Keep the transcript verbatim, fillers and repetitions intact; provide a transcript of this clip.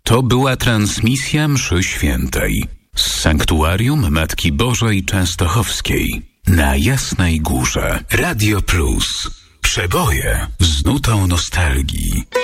To była transmisja mszy świętej z Sanktuarium Matki Bożej Częstochowskiej na Jasnej Górze. Radio Plus. Przeboje z nutą nostalgii.